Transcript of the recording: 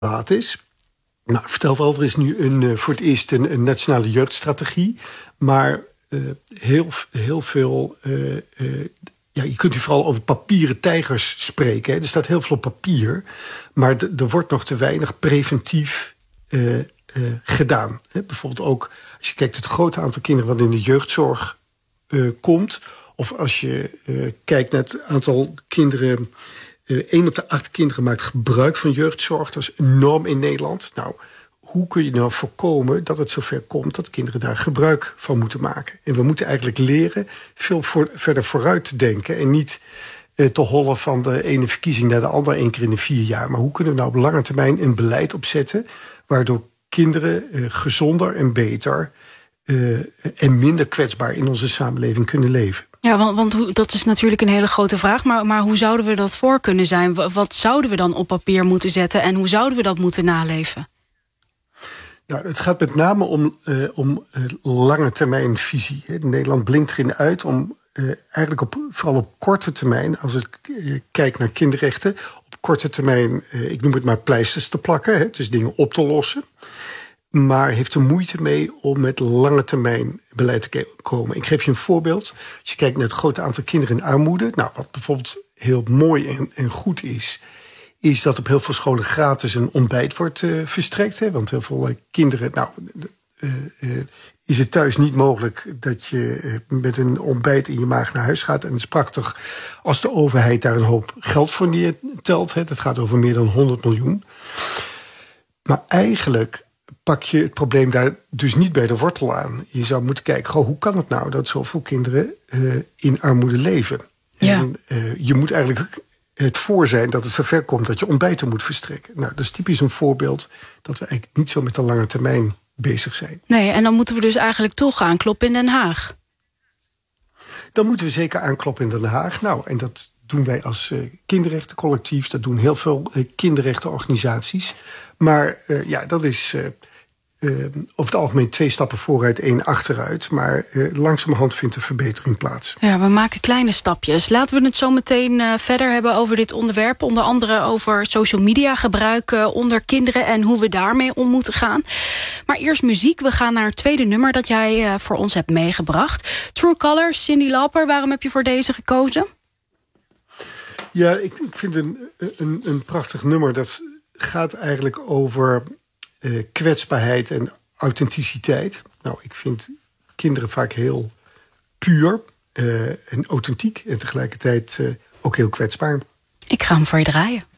laat is. Nou, vertelt al, er is nu voor het eerst een nationale jeugdstrategie. Maar heel veel... je kunt hier vooral over papieren tijgers spreken. Hè. Er staat heel veel op papier. Maar er wordt nog te weinig preventief gedaan. Hè. Bijvoorbeeld ook als je kijkt het grote aantal kinderen wat in de jeugdzorg komt. Of als je kijkt naar het aantal kinderen... 1 op de 8 kinderen maakt gebruik van jeugdzorg. Dat is enorm in Nederland. Nou, hoe kun je nou voorkomen dat het zover komt... dat kinderen daar gebruik van moeten maken? En we moeten eigenlijk leren veel verder vooruit te denken... en niet te hollen van de ene verkiezing naar de andere 1 keer in de 4 jaar. Maar hoe kunnen we nou op lange termijn een beleid opzetten... waardoor kinderen gezonder en beter... en minder kwetsbaar in onze samenleving kunnen leven? Ja, want dat is natuurlijk een hele grote vraag. Maar hoe zouden we dat voor kunnen zijn? Wat zouden we dan op papier moeten zetten... en hoe zouden we dat moeten naleven? Nou, het gaat met name om lange termijn visie. Nederland blinkt erin uit om eigenlijk vooral op korte termijn... als ik kijk naar kinderrechten... op korte termijn, ik noem het maar pleisters te plakken. Dus dingen op te lossen. Maar heeft er moeite mee om met lange termijn beleid te komen. Ik geef je een voorbeeld. Als je kijkt naar het grote aantal kinderen in armoede... nou, wat bijvoorbeeld heel mooi en goed is dat op heel veel scholen gratis een ontbijt wordt verstrekt. Hè? Want heel veel kinderen... is het thuis niet mogelijk dat je met een ontbijt in je maag naar huis gaat. En het is prachtig als de overheid daar een hoop geld voor neertelt. Hè? Dat gaat over meer dan 100 miljoen. Maar eigenlijk pak je het probleem daar dus niet bij de wortel aan. Je zou moeten kijken, hoe kan het nou dat zoveel kinderen in armoede leven? Ja. En je moet eigenlijk het voor zijn dat het zover komt dat je ontbijten moet verstrekken. Nou, dat is typisch een voorbeeld dat we eigenlijk niet zo met de lange termijn bezig zijn. Nee, en dan moeten we dus eigenlijk toch aankloppen in Den Haag. Dan moeten we zeker aankloppen in Den Haag. Nou, en dat doen wij als kinderrechtencollectief. Dat doen heel veel kinderrechtenorganisaties. Maar dat is over het algemeen 2 stappen vooruit, 1 achteruit. Maar langzamerhand vindt er verbetering plaats. Ja, we maken kleine stapjes. Laten we het zo meteen verder hebben over dit onderwerp. Onder andere over social media gebruik onder kinderen... en hoe we daarmee om moeten gaan. Maar eerst muziek. We gaan naar het tweede nummer dat jij voor ons hebt meegebracht. True Colors, Cyndi Lauper. Waarom heb je voor deze gekozen? Ja, ik vind een prachtig nummer. Dat gaat eigenlijk over kwetsbaarheid en authenticiteit. Nou, ik vind kinderen vaak heel puur en authentiek. En tegelijkertijd ook heel kwetsbaar. Ik ga hem voor je draaien.